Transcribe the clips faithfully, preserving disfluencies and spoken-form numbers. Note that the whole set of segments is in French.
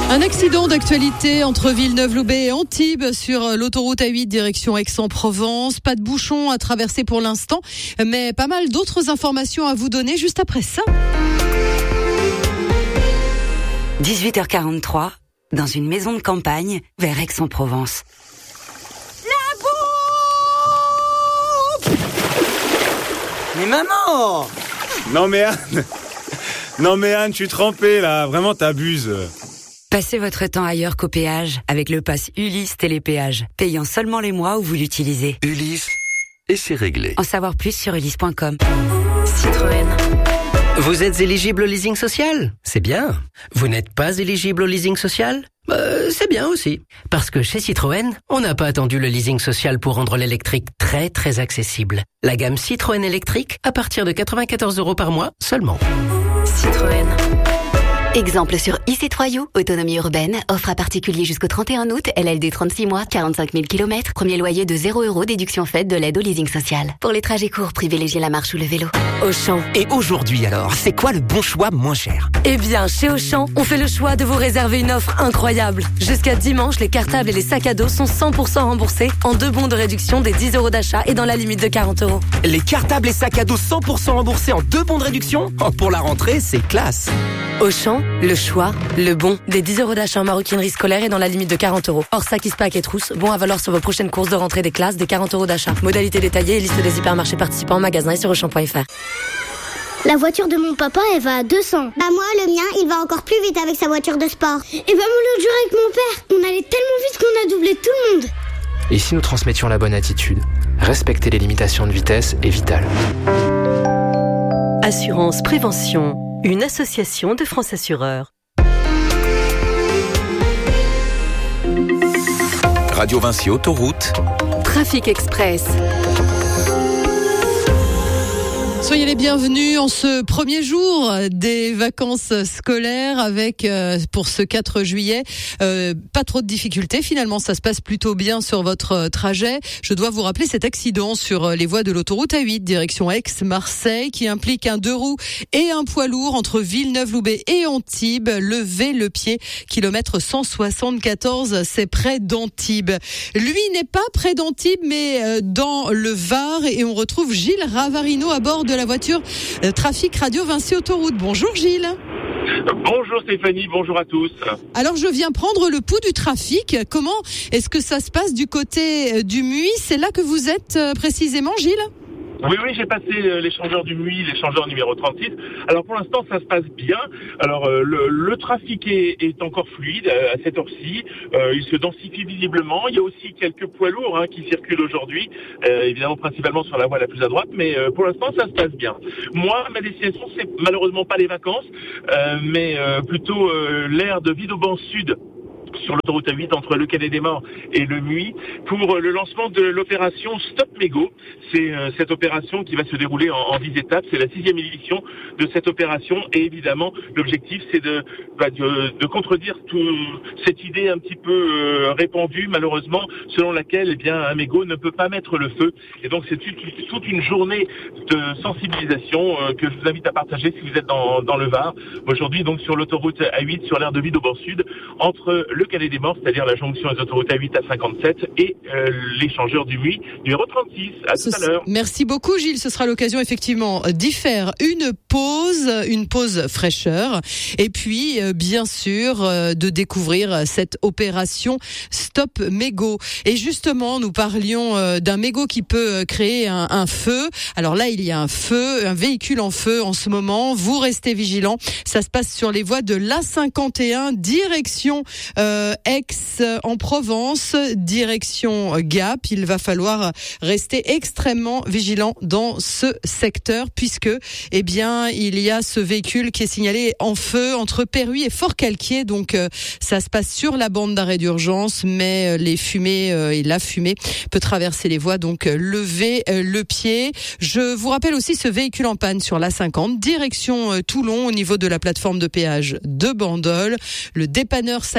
Un accident d'actualité entre Villeneuve-Loubet et Antibes sur l'autoroute A huit direction Aix-en-Provence. Pas de bouchon à traverser pour l'instant, mais pas mal d'autres informations à vous donner juste après ça. dix-huit heures quarante-trois, dans une maison de campagne vers Aix-en-Provence. La bouffe! Mais maman! Non mais Anne, non mais Anne, tu es trempée là, vraiment t'abuses. Passez votre temps ailleurs qu'au péage avec le pass Ulysse Télépéage, payant seulement les mois où vous l'utilisez. Ulysse, et c'est réglé. En savoir plus sur ulysse point com. Citroën. Vous êtes éligible au leasing social ? C'est bien. Vous n'êtes pas éligible au leasing social ? Euh, c'est bien aussi. Parce que chez Citroën, on n'a pas attendu le leasing social pour rendre l'électrique très très accessible. La gamme Citroën électrique à partir de quatre-vingt-quatorze euros par mois seulement. Citroën. Exemple sur I C trois U, autonomie urbaine, offre à particulier jusqu'au trente et un août, L L D trente-six mois, quarante-cinq mille kilomètres, premier loyer de zéro euros, déduction faite de l'aide au leasing social. Pour les trajets courts, privilégiez la marche ou le vélo. Auchan. Et aujourd'hui alors, c'est quoi le bon choix moins cher ? Eh bien, chez Auchan, on fait le choix de vous réserver une offre incroyable. Jusqu'à dimanche, les cartables et les sacs à dos sont cent pour cent remboursés en deux bons de réduction des dix euros d'achat et dans la limite de quarante euros. Les cartables et sacs à dos cent pour cent remboursés en deux bons de réduction ? Oh, pour la rentrée, c'est classe. Auchan, le choix, le bon, des dix euros d'achat en maroquinerie scolaire et dans la limite de quarante euros. Hors sac, ispac et trousse, bon à valoir sur vos prochaines courses de rentrée des classes, des quarante euros d'achat. Modalité détaillée et liste des hypermarchés participants en magasin et sur auchan point f r. La voiture de mon papa, elle va à deux cents. Bah moi, le mien, il va encore plus vite avec sa voiture de sport. Et bah moi, l'autre jour avec mon père, on allait tellement vite qu'on a doublé tout le monde. Et si nous transmettions la bonne attitude ? Respecter les limitations de vitesse est vital. Assurance Prévention, une association de France Assureurs. Radio Vinci Autoroute. Trafic Express. Soyez les bienvenus en ce premier jour des vacances scolaires avec, euh, pour ce quatre juillet, euh, pas trop de difficultés. Finalement, ça se passe plutôt bien sur votre trajet. Je dois vous rappeler cet accident sur les voies de l'autoroute A huit, direction Aix-Marseille, qui implique un deux roues et un poids lourd entre Villeneuve-Loubet et Antibes. Levez-le-Pied, kilomètre cent soixante-quatorze, c'est près d'Antibes. Lui n'est pas près d'Antibes, mais dans le Var, et on retrouve Gilles Ravarino à bord de la voiture euh, Trafic Radio Vinci Autoroute. Bonjour Gilles. Bonjour Stéphanie, bonjour à tous. Alors je viens prendre le pouls du trafic. Comment est-ce que ça se passe du côté du Muy ? C'est là que vous êtes euh, précisément, Gilles ? Oui, oui, j'ai passé l'échangeur du Muy, l'échangeur numéro trente-six. Alors pour l'instant, ça se passe bien. Alors euh, le, le trafic est, est encore fluide euh, à cette heure-ci. Euh, il se densifie visiblement. Il y a aussi quelques poids lourds hein, qui circulent aujourd'hui, euh, évidemment principalement sur la voie la plus à droite, mais euh, pour l'instant, ça se passe bien. Moi, ma destination, c'est malheureusement pas les vacances, euh, mais euh, plutôt euh, l'aire de Vidauban Sud, sur l'autoroute A huit entre le Canet des Morts et le Muy, pour le lancement de l'opération Stop Mégots. C'est euh, cette opération qui va se dérouler en, en dix étapes. C'est la sixième édition de cette opération et évidemment l'objectif c'est de, bah, de, de contredire tout, cette idée un petit peu euh, répandue malheureusement selon laquelle eh bien un mégot ne peut pas mettre le feu. Et donc c'est toute, toute une journée de sensibilisation euh, que je vous invite à partager si vous êtes dans, dans le Var. Aujourd'hui donc sur l'autoroute A huit sur l'aire de Vidauban Sud entre le Canet des Morts, c'est-à-dire la jonction des autoroutes A huit à cinquante-sept et euh, l'échangeur du Muy numéro trente-six. À tout à l'heure. Merci beaucoup Gilles, ce sera l'occasion effectivement d'y faire une pause, une pause fraîcheur et puis euh, bien sûr euh, de découvrir cette opération Stop Mégot. Et justement nous parlions euh, d'un mégot qui peut créer un, un feu. Alors là il y a un feu, un véhicule en feu en ce moment, vous restez vigilants. Ça se passe sur les voies de l'A cinquante et un direction euh, Aix-en-Provence, direction Gap. Il va falloir rester extrêmement vigilant dans ce secteur puisque, eh bien, il y a ce véhicule qui est signalé en feu entre Perruy et Fort-Calquier. Donc, euh, ça se passe sur la bande d'arrêt d'urgence, mais euh, les fumées euh, et la fumée peut traverser les voies. Donc, euh, levez euh, le pied. Je vous rappelle aussi ce véhicule en panne sur l'A cinquante, direction euh, Toulon, au niveau de la plateforme de péage de Bandol. Le dépanneur, ça y est, est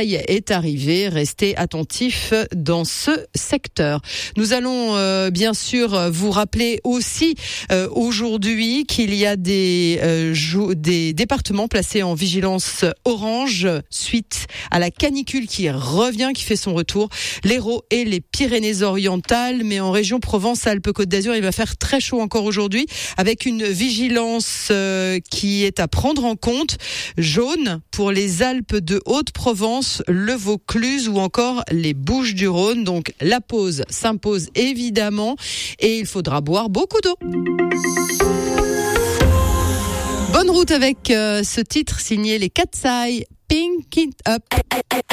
est arrivé. Restez attentifs dans ce secteur. Nous allons euh, bien sûr vous rappeler aussi euh, aujourd'hui qu'il y a des, euh, jou- des départements placés en vigilance orange suite à la canicule qui revient, qui fait son retour. L'Hérault et les Pyrénées-Orientales, mais en région Provence-Alpes-Côte d'Azur, il va faire très chaud encore aujourd'hui, avec une vigilance euh, qui est à prendre en compte. Jaune pour les Alpes de Haute-Provence, le Vaucluse ou encore les Bouches-du-Rhône. Donc la pause s'impose évidemment et il faudra boire beaucoup d'eau. Bonne route avec euh, ce titre signé les Katsai, Pink It Up.